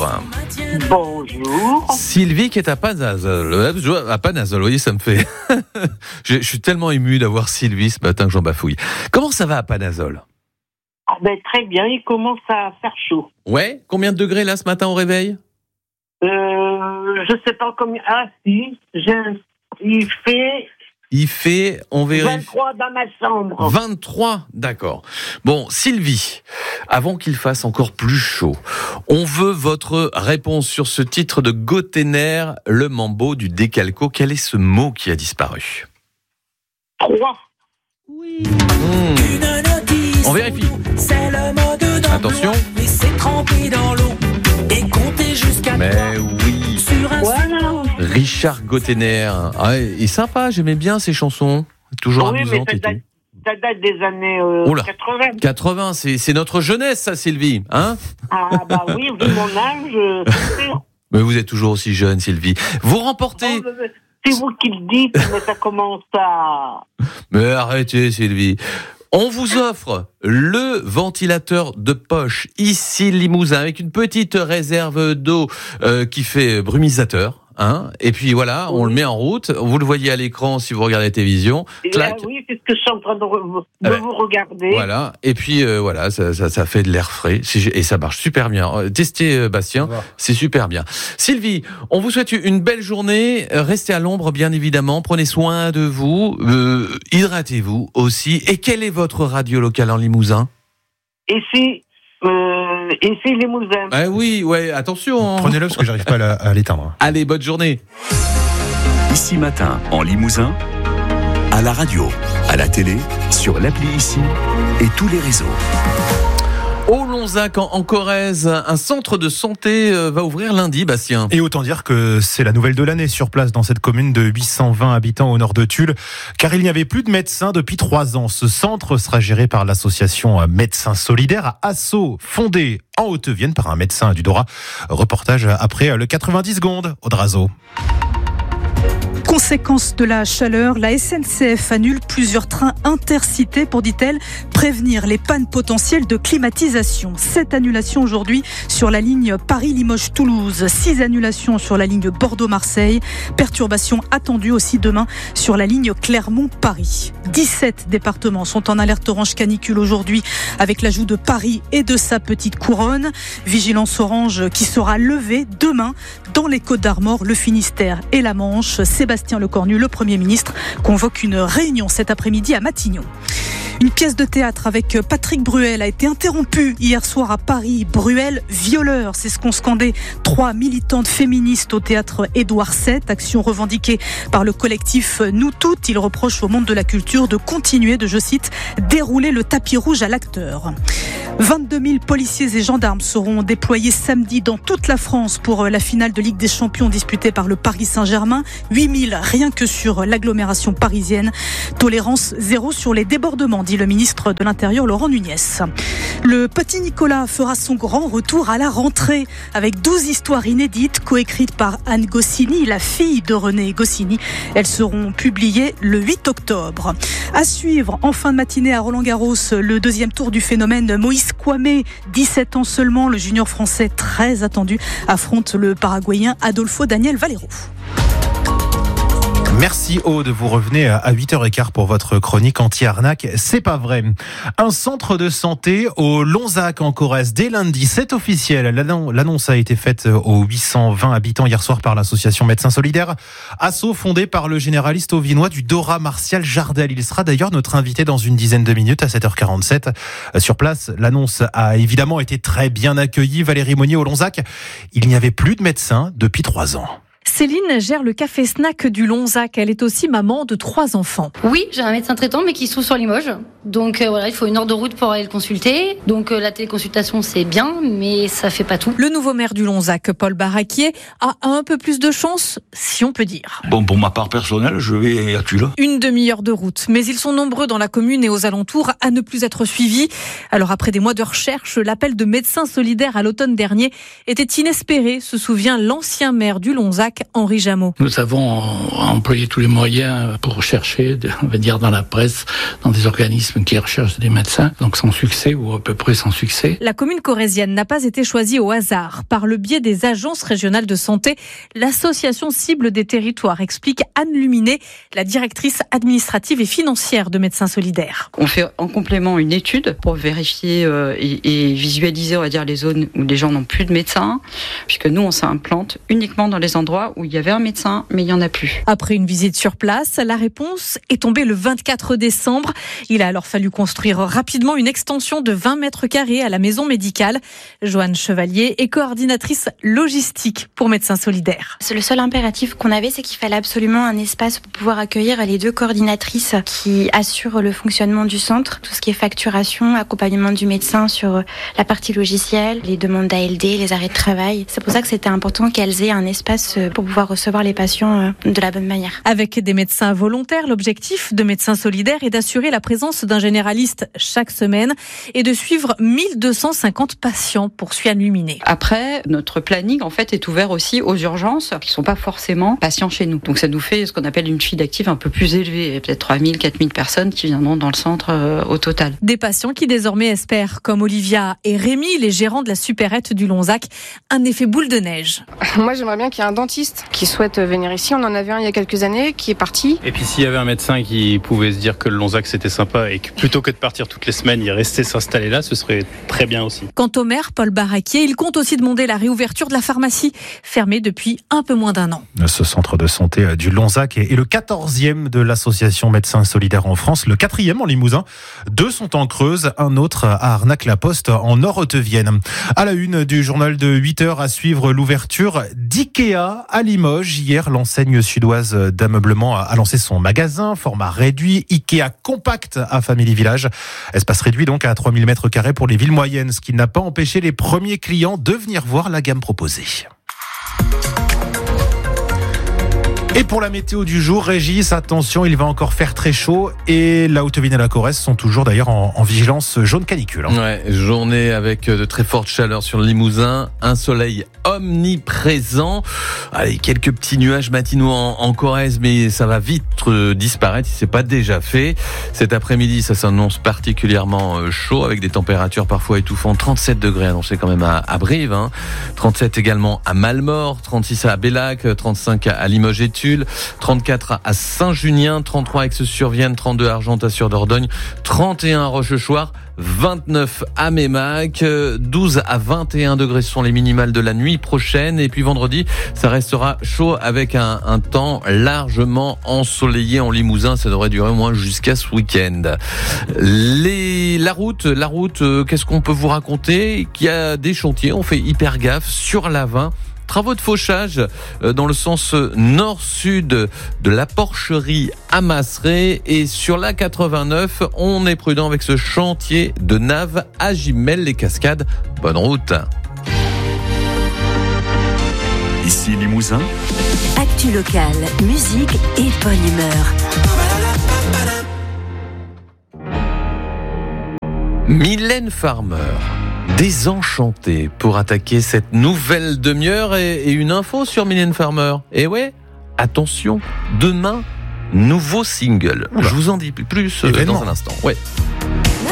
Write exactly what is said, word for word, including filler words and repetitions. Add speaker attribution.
Speaker 1: Bonjour.
Speaker 2: Sylvie qui est à Panazol. À Panazol, vous voyez, ça me fait... je, je suis tellement ému d'avoir Sylvie ce matin que j'en bafouille. Comment ça va à Panazol ?
Speaker 1: Ah ben, très bien, il commence à faire chaud.
Speaker 2: Ouais ? Combien de degrés là ce matin au réveil ?
Speaker 1: Euh, je sais pas combien... Ah si, j'ai un... il fait...
Speaker 2: Il fait, on vérifie...
Speaker 1: vingt-trois dans ma chambre.
Speaker 2: vingt-trois, d'accord. Bon, Sylvie, avant qu'il fasse encore plus chaud, on veut votre réponse sur ce titre de Gotener, le mambo du décalco. Quel est ce mot qui a disparu ?
Speaker 1: Trois.
Speaker 2: Oui. Mmh. On vérifie. Attention. Mais oui.
Speaker 1: Voilà.
Speaker 2: Richard Gotener. Ah, il est sympa, j'aimais bien ses chansons. Toujours
Speaker 1: oui,
Speaker 2: amusante
Speaker 1: mais ça
Speaker 2: et
Speaker 1: date,
Speaker 2: tout.
Speaker 1: ça date des années euh, quatre-vingts.
Speaker 2: quatre-vingts, c'est, c'est notre jeunesse, ça, Sylvie. Hein ?
Speaker 1: Ah bah oui, vu mon âge, c'est sûr.
Speaker 2: Mais vous êtes toujours aussi jeune, Sylvie. Vous remportez...
Speaker 1: Oh, c'est vous qui le dites, mais ça commence à...
Speaker 2: Mais arrêtez, Sylvie. On vous offre le ventilateur de poche ici Limousin avec une petite réserve d'eau euh, qui fait brumisateur. Hein, et puis voilà, on oui. le met en route. Vous le voyez à l'écran si vous regardez la télévision.
Speaker 1: Là, oui, c'est ce que je suis en train de, re- de ouais. vous regarder.
Speaker 2: Voilà. Et puis euh, voilà, ça, ça, ça fait de l'air frais et ça marche super bien. Testez, euh, Bastien, c'est super bien. Sylvie, on vous souhaite une belle journée. Restez à l'ombre, bien évidemment. Prenez soin de vous. Euh, hydratez-vous aussi. Et quelle est votre radio locale en Limousin ?
Speaker 1: Et c'est Euh, et c'est Limousin.
Speaker 2: Ah oui, ouais, attention. Hein.
Speaker 3: Prenez-le parce que j'arrive pas à, la, à l'éteindre.
Speaker 2: Allez, bonne journée.
Speaker 4: Ici Matin, en Limousin, à la radio, à la télé, sur l'appli Ici et tous les réseaux.
Speaker 2: Au Lonzac, en, en Corrèze, un centre de santé euh, va ouvrir lundi, Bastien.
Speaker 3: Et autant dire que c'est la nouvelle de l'année sur place dans cette commune de huit cent vingt habitants au nord de Tulle, car il n'y avait plus de médecins depuis trois ans. Ce centre sera géré par l'association Médecins Solidaires à Assaut, fondée en Haute-Vienne par un médecin du Dora. Reportage après le quatre-vingt-dix secondes au Drazo.
Speaker 5: Conséquence de la chaleur, la S N C F annule plusieurs trains intercités pour, dit-elle, prévenir les pannes potentielles de climatisation. Sept annulations aujourd'hui sur la ligne Paris-Limoges-Toulouse, six annulations sur la ligne Bordeaux-Marseille, perturbations attendues aussi demain sur la ligne Clermont-Paris. dix-sept départements sont en alerte orange canicule aujourd'hui avec l'ajout de Paris et de sa petite couronne. Vigilance orange qui sera levée demain dans les Côtes-d'Armor, le Finistère et la Manche. Sébastien Lecornu, le Premier ministre, convoque une réunion cet après-midi à Matignon. Une pièce de théâtre avec Patrick Bruel a été interrompue hier soir à Paris. Bruel, violeur, c'est ce qu'ont scandé trois militantes féministes au théâtre Édouard sept. Action revendiquée par le collectif Nous Toutes. Il reproche au monde de la culture de continuer de, je cite, dérouler le tapis rouge à l'acteur. vingt-deux mille policiers et gendarmes seront déployés samedi dans toute la France pour la finale de Ligue des Champions disputée par le Paris Saint-Germain. huit mille rien que sur l'agglomération parisienne. Tolérance zéro sur les débordements, dit le ministre de l'Intérieur Laurent Nunez. Le petit Nicolas fera son grand retour à la rentrée avec douze histoires inédites coécrites par Anne Goscinny, la fille de René Goscinny. Elles seront publiées le huit octobre. À suivre en fin de matinée à Roland-Garros, le deuxième tour du phénomène Moïse Kwame, dix-sept ans seulement, le junior français très attendu affronte le paraguayen Adolfo Daniel Valero.
Speaker 3: Merci Aude, vous revenez à huit heures quinze pour votre chronique anti-arnaque. C'est pas vrai. Un centre de santé au Lonzac en Corrèze dès lundi, c'est officiel. L'annonce a été faite aux huit cent vingt habitants hier soir par l'association Médecins Solidaires. Assaut fondé par le généraliste auvergnat du Dora, Martial Jardel. Il sera d'ailleurs notre invité dans une dizaine de minutes à sept heures quarante-sept. Sur place, l'annonce a évidemment été très bien accueillie. Valérie Monnier au Lonzac, il n'y avait plus de médecins depuis trois ans.
Speaker 6: Céline gère le café snack du Lonzac. Elle est aussi maman de trois enfants.
Speaker 7: Oui, j'ai un médecin traitant, mais qui se trouve sur Limoges. Donc euh, voilà, il faut une heure de route pour aller le consulter. Donc euh, la téléconsultation, c'est bien, mais ça fait pas tout.
Speaker 6: Le nouveau maire du Lonzac, Paul Barraquier, a un peu plus de chance, si on peut dire.
Speaker 8: Bon, pour ma part personnelle, je vais à Tulle.
Speaker 6: Une demi-heure de route. Mais ils sont nombreux dans la commune et aux alentours à ne plus être suivis. Alors après des mois de recherche, l'appel de Médecins Solidaires à l'automne dernier était inespéré, se souvient l'ancien maire du Lonzac, Lonzac, Henri Jameau.
Speaker 9: Nous avons employé tous les moyens pour chercher, on va dire dans la presse, dans des organismes qui recherchent des médecins, donc sans succès ou à peu près sans succès.
Speaker 6: La commune corrézienne n'a pas été choisie au hasard. Par le biais des agences régionales de santé, l'association cible des territoires, explique Anne Luminet, la directrice administrative et financière de Médecins Solidaires.
Speaker 10: On fait en complément une étude pour vérifier euh, et, et visualiser, on va dire, les zones où les gens n'ont plus de médecins, puisque nous, on s'implante uniquement dans les endroits où il y avait un médecin, mais il n'y en a plus.
Speaker 6: Après une visite sur place, la réponse est tombée le vingt-quatre décembre. Il a alors fallu construire rapidement une extension de vingt mètres carrés à la maison médicale. Joanne Chevalier est coordinatrice logistique pour Médecins Solidaires.
Speaker 11: C'est le seul impératif qu'on avait, c'est qu'il fallait absolument un espace pour pouvoir accueillir les deux coordinatrices qui assurent le fonctionnement du centre, tout ce qui est facturation, accompagnement du médecin sur la partie logicielle, les demandes d'A L D, les arrêts de travail. C'est pour ça que c'était important qu'elles aient un espace pour pouvoir recevoir les patients de la bonne manière.
Speaker 6: Avec des médecins volontaires, l'objectif de Médecins Solidaires est d'assurer la présence d'un généraliste chaque semaine et de suivre mille deux cent cinquante patients, poursuit Anne Luminet.
Speaker 10: Après, notre planning en fait est ouvert aussi aux urgences qui ne sont pas forcément patients chez nous. Donc ça nous fait ce qu'on appelle une file d'actifs un peu plus élevée, peut-être trois mille, quatre mille personnes qui viendront dans le centre euh, au total.
Speaker 6: Des patients qui désormais espèrent, comme Olivia et Rémi, les gérants de la supérette du Lonzac, un effet boule de neige.
Speaker 12: Moi j'aimerais bien qu'il y ait un dentiste qui souhaite venir ici. On en avait un il y a quelques années qui est parti.
Speaker 13: Et puis s'il y avait un médecin qui pouvait se dire que le Lonzac c'était sympa et que plutôt que de partir toutes les semaines, il restait s'installer là, ce serait très bien aussi.
Speaker 6: Quant au maire, Paul Barraquier, il compte aussi demander la réouverture de la pharmacie, fermée depuis un peu moins d'un an.
Speaker 3: Ce centre de santé du Lonzac est le quatorzième de l'association Médecins Solidaires en France, le quatrième en Limousin. Deux sont en Creuse, un autre à Arnac-la-Poste en Nord-Haute-Vienne. À la une du journal de huit heures, à suivre l'ouverture d'IKEA à Limoges. Hier, l'enseigne suédoise d'ameublement a lancé son magasin, format réduit, IKEA Compact à Family Village. Espace réduit donc à trois mille mètres carrés pour les villes moyennes, ce qui n'a pas empêché les premiers clients de venir voir la gamme proposée. Et pour la météo du jour, Régis, attention, il va encore faire très chaud et la Haute-Vienne et la Corrèze sont toujours d'ailleurs en, en vigilance jaune canicule.
Speaker 2: Ouais, journée avec de très fortes chaleurs sur le Limousin, un soleil omniprésent. Allez, quelques petits nuages matinaux en, en Corrèze, mais ça va vite euh, disparaître si c'est pas déjà fait. Cet après-midi, ça s'annonce particulièrement euh, chaud avec des températures parfois étouffantes. trente-sept degrés annoncés quand même à, à Brive, hein. trente-sept également à Malmort, trente-six à Bellac, trente-cinq à Limoges et Tulle, trente-quatre à Saint-Junien, trente-trois à Aix-sur-Vienne, trente-deux à Argentat-sur-Dordogne, trente et un à Rochechouart, vingt-neuf à Mémac, douze à vingt et un degrés ce sont les minimales de la nuit prochaine. Et puis vendredi, ça restera chaud avec un, un temps largement ensoleillé en Limousin. Ça devrait durer au moins jusqu'à ce week-end. Les, la route, la route, euh, qu'est-ce qu'on peut vous raconter? Qu'il y a des chantiers, on fait hyper gaffe sur l'A vingt. Travaux de fauchage dans le sens nord-sud de la Porcherie à Masseret, et sur l'A quatre-vingt-neuf, on est prudent avec ce chantier de Naves à Gimel-les-Cascades. Bonne route.
Speaker 4: Ici Limousin.
Speaker 14: Actu locale, musique et bonne humeur.
Speaker 2: Mylène Farmer, désenchantée pour attaquer cette nouvelle demi-heure, et, et une info sur Mylène Farmer. Et ouais, attention, demain, nouveau single. Oula. Je vous en dis plus euh, dans un instant. Ouais.